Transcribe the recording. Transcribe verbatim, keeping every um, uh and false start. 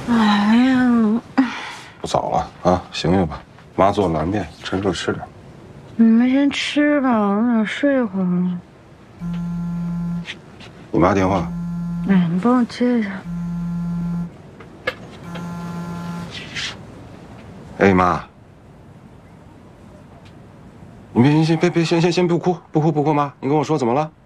哎呀， 不早了啊，醒醒吧。妈做了凉面，趁热吃点。 你们先吃吧，我想睡一会儿了。 你妈电话？ 哎，你帮我接一下。 哎妈，你别先别别先先先不哭不哭不哭，妈，你跟我说怎么了？